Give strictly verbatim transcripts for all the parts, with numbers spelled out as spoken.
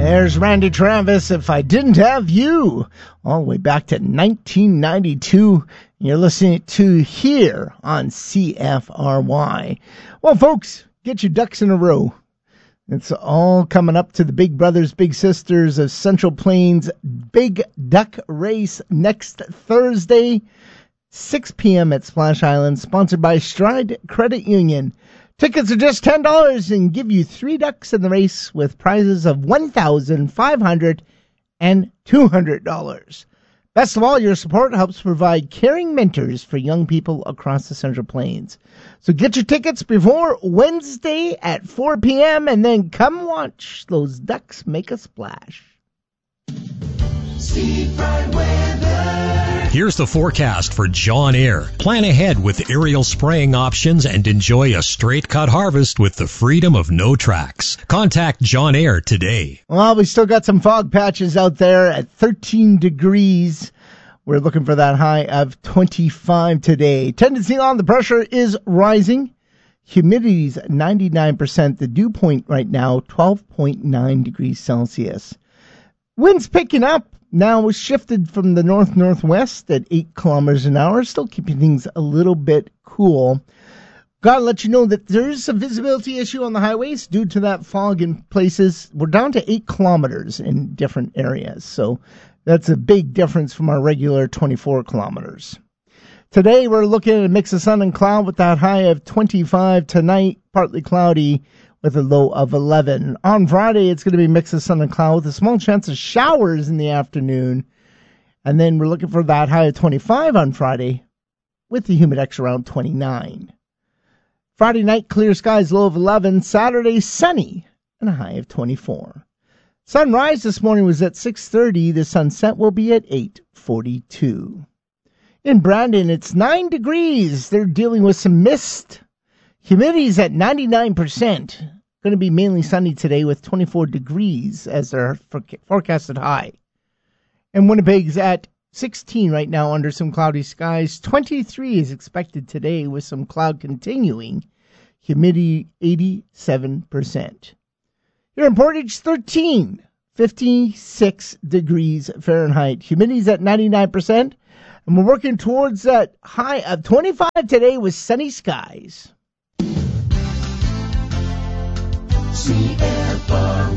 There's Randy Travis, If I Didn't Have You, all the way back to nineteen ninety-two. You're listening to here on C F R Y. Well, folks, get your ducks in a row. It's all coming up to the Big Brothers, Big Sisters of Central Plains Big Duck Race next Thursday, six p.m. at Splash Island, sponsored by Stride Credit Union. Tickets are just ten dollars and give you three ducks in the race with prizes of one thousand five hundred dollars and two hundred dollars. Best of all, your support helps provide caring mentors for young people across the Central Plains. So get your tickets before Wednesday at four p.m. and then come watch those ducks make a splash. Steve Pride weather. Here's the forecast for John Eyre. Plan ahead with aerial spraying options and enjoy a straight-cut harvest with the freedom of no tracks. Contact John Eyre today. Well, we still got some fog patches out there at thirteen degrees. We're looking for that high of twenty-five today. Tendency on the pressure is rising. Humidity's ninety-nine percent. The dew point right now, twelve point nine degrees Celsius. Winds picking up. Now it's shifted from the north-northwest at eight kilometers an hour, still keeping things a little bit cool. Gotta let you know that there is a visibility issue on the highways due to that fog in places. We're down to eight kilometers in different areas, so that's a big difference from our regular twenty-four kilometers. Today we're looking at a mix of sun and cloud with that high of twenty-five. Tonight, partly cloudy with a low of eleven. On Friday, it's going to be a mix of sun and cloud with a small chance of showers in the afternoon. And then we're looking for that high of twenty-five on Friday with the humidex around twenty-nine. Friday night, clear skies, low of eleven. Saturday, sunny and a high of twenty-four. Sunrise this morning was at six thirty. The sunset will be at eight forty-two. In Brandon, it's nine degrees. They're dealing with some mist. Humidity's at ninety-nine percent. Going to be mainly sunny today with twenty-four degrees as their forecasted high. And Winnipeg's at sixteen right now under some cloudy skies. twenty-three is expected today with some cloud continuing. Humidity eighty-seven percent. Here in Portage, thirteen, fifty-six degrees Fahrenheit. Humidity's at ninety-nine percent. And we're working towards that high of twenty-five today with sunny skies. C F R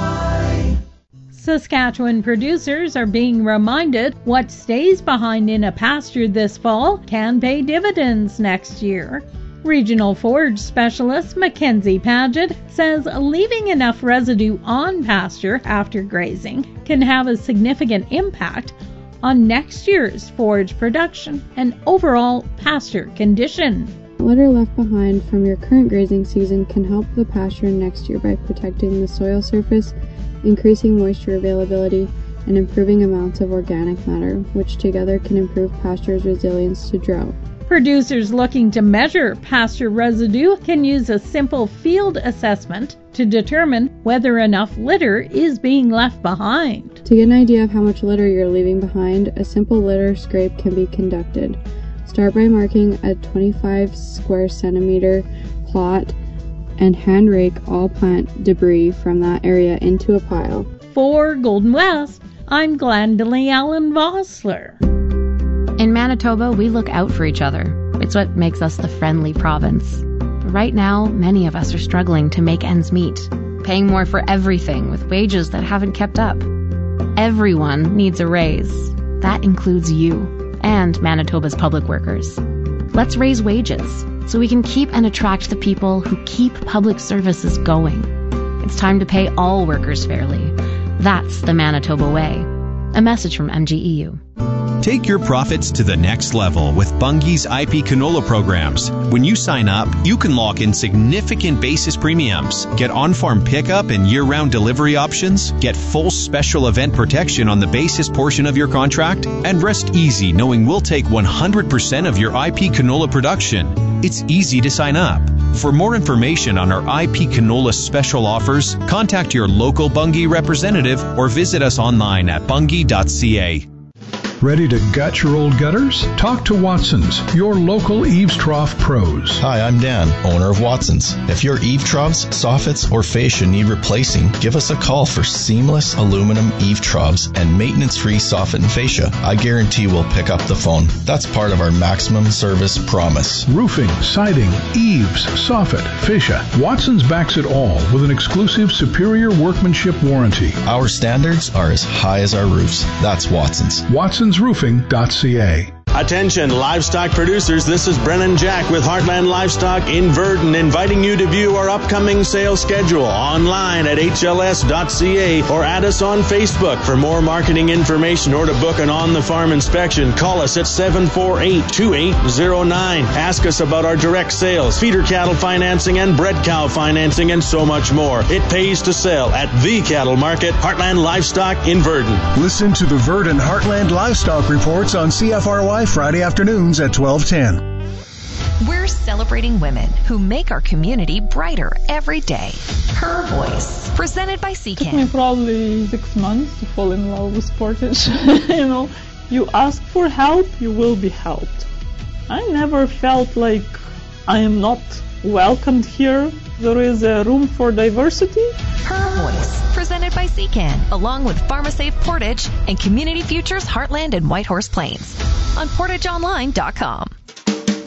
Y. Saskatchewan producers are being reminded what stays behind in a pasture this fall can pay dividends next year. Regional forage specialist Mackenzie Paget says leaving enough residue on pasture after grazing can have a significant impact on next year's forage production and overall pasture condition. Litter left behind from your current grazing season can help the pasture next year by protecting the soil surface, increasing moisture availability, and improving amounts of organic matter, which together can improve pasture's resilience to drought. Producers looking to measure pasture residue can use a simple field assessment to determine whether enough litter is being left behind. To get an idea of how much litter you're leaving behind, a simple litter scrape can be conducted. Start by marking a twenty-five square centimeter plot and hand rake all plant debris from that area into a pile. For Golden West, I'm Glendalee Allen Vossler. In Manitoba, we look out for each other. It's what makes us the friendly province. But right now, many of us are struggling to make ends meet, paying more for everything with wages that haven't kept up. Everyone needs a raise. That includes you and Manitoba's public workers. Let's raise wages so we can keep and attract the people who keep public services going. It's time to pay all workers fairly. That's the Manitoba way. A message from M G E U. Take your profits to the next level with Bunge's I P canola programs. When you sign up, you can lock in significant basis premiums, get on-farm pickup and year-round delivery options, get full special event protection on the basis portion of your contract, and rest easy knowing we'll take one hundred percent of your I P canola production. It's easy to sign up. For more information on our I P canola special offers, contact your local Bunge representative or visit us online at bunge dot c a. Ready to gut your old gutters? Talk to Watson's, your local eaves trough pros. Hi, I'm Dan, owner of Watson's. If your eave troughs, soffits, or fascia need replacing, give us a call for seamless aluminum eave troughs and maintenance-free soffit and fascia. I guarantee we'll pick up the phone. That's part of our maximum service promise. Roofing, siding, eaves, soffit, fascia. Watson's backs it all with an exclusive superior workmanship warranty. Our standards are as high as our roofs. That's Watson's. watsons roofing dot c a. Attention livestock producers, this is Brennan Jack with Heartland Livestock in Verdon, inviting you to view our upcoming sales schedule online at h l s dot c a or add us on Facebook. For more marketing information or to book an on-the-farm inspection, call us at seven four eight, two eight zero nine. Ask us about our direct sales, feeder cattle financing, and bred cow financing, and so much more. It pays to sell at the cattle market, Heartland Livestock in Verdon. Listen to the Verdon Heartland Livestock Reports on C F R Y Friday afternoons at twelve ten. We're celebrating women who make our community brighter every day. Her Voice, presented by C C A N. It took me probably six months to fall in love with Portage. You know, you ask for help, you will be helped. I never felt like I am not welcomed here. There is a room for diversity. Her Voice, presented by C C A N, along with PharmaSafe Portage and Community Futures Heartland and Whitehorse Plains on portage online dot com.